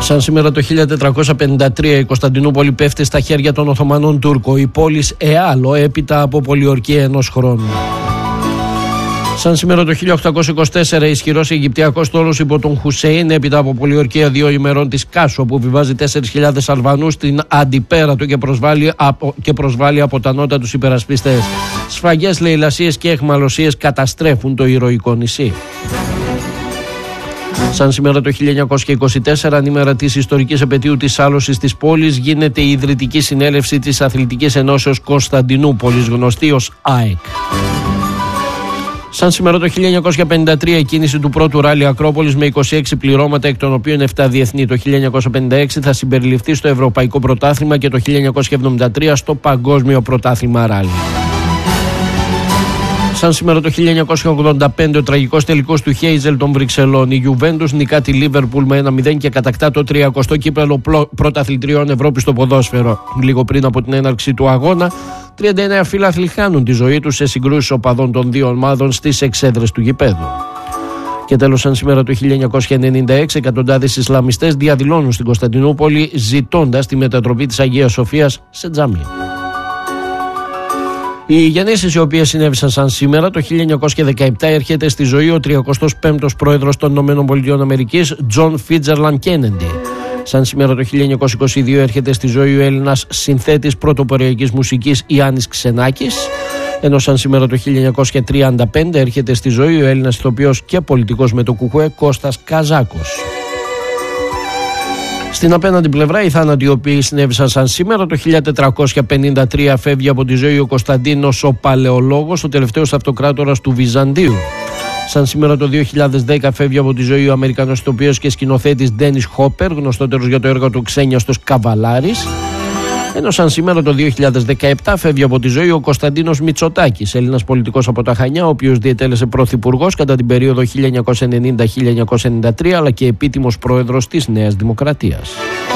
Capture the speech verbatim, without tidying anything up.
Σαν σήμερα το χίλια τετρακόσια πενήντα τρία η Κωνσταντινούπολη πέφτει στα χέρια των Οθωμανών Τούρκων, η πόλη εάλλο έπειτα από πολιορκία ενός χρόνου. Σαν σήμερα το χίλια οκτακόσια είκοσι τέσσερα ισχυρός Αιγυπτιακός στόλος υπό τον Χουσέιν έπειτα από πολιορκία δύο ημερών της Κάσο που επιβάζει τέσσερις χιλιάδες Αλβανούς στην Αντιπέρατο και προσβάλλει από, και προσβάλλει από τα νότα τους υπερασπιστές. Σφαγές, λαιλασίες και αιχμαλωσίες καταστρέφουν το ηρωικό νησί. Σαν σήμερα το χίλια εννιακόσια είκοσι τέσσερα, ανήμερα της ιστορικής επετείου της άλωσης της πόλης, γίνεται η ιδρυτική συνέλευση της Αθλητικής Ενώσεως Κωνσταντινούπολης, γνωστή ως ΑΕΚ. Σαν σήμερα το χίλια εννιακόσια πενήντα τρία η κίνηση του πρώτου ράλι Ακρόπολης με είκοσι έξι πληρώματα, εκ των οποίων επτά διεθνή. Το χίλια εννιακόσια πενήντα έξι θα συμπεριληφθεί στο Ευρωπαϊκό Πρωτάθλημα και το χίλια εννιακόσια εβδομήντα τρία στο Παγκόσμιο Πρωτάθλημα Ράλι. Σαν σήμερα το χίλια εννιακόσια ογδόντα πέντε ο τραγικός τελικός του Χέιζελ των Βρυξελών. Η Γιουβέντους νικά τη Λίβερπουλ με ένα μηδέν και κατακτά το τριακοστό κύπελλο πρωταθλητριών Ευρώπης στο ποδόσφαιρο. Λίγο πριν από την έναρξη του αγώνα, τριάντα εννέα φίλαθλοι χάνουν τη ζωή τους σε συγκρούσεις οπαδών των δύο ομάδων στις εξέδρες του γηπέδου. Και τέλος, σαν σήμερα το χίλια εννιακόσια ενενήντα έξι, εκατοντάδες Ισλαμιστές διαδηλώνουν στην Κωνσταντινούπολη ζητώντας τη μετατροπή της Αγίας Σοφίας σε τζαμί. Οι γεννήσεις οι οποίες συνέβησαν σαν σήμερα, το χίλια εννιακόσια δεκαεπτά έρχεται στη ζωή ο τριακοστός πέμπτος πρόεδρος των ΗΠΑ, Τζον Φίτζερλαντ Κέννεντι. Σαν σήμερα το χίλια εννιακόσια είκοσι δύο έρχεται στη ζωή ο Έλληνας συνθέτης πρωτοποριακής μουσικής Ιάννης Ξενάκης. Ενώ σαν σήμερα το χίλια εννιακόσια τριάντα πέντε έρχεται στη ζωή ο Έλληνας ηθοποιός και πολιτικός με το Κουκουέ Κώστας Καζάκος. Στην απέναντι πλευρά, οι θάνατοι οι οποίοι συνέβησαν σαν σήμερα, το χίλια τετρακόσια πενήντα τρία φεύγει από τη ζωή ο Κωνσταντίνος ο Παλαιολόγος, ο τελευταίος αυτοκράτορας του Βυζαντίου. Σαν σήμερα το δύο χιλιάδες δέκα φεύγει από τη ζωή ο Αμερικανός ηθοποιός και σκηνοθέτης Ντένις Χόπερ, γνωστότερος για το έργο του Ξένιαστος Καβαλάρης. Ενώ σαν σήμερα το δύο χιλιάδες δεκαεπτά φεύγει από τη ζωή ο Κωνσταντίνος Μητσοτάκης, Έλληνας πολιτικός από τα Χανιά, ο οποίος διετέλεσε πρωθυπουργός κατά την περίοδο χίλια εννιακόσια ενενήντα με χίλια εννιακόσια ενενήντα τρία, αλλά και επίτιμος πρόεδρος της Νέας Δημοκρατίας.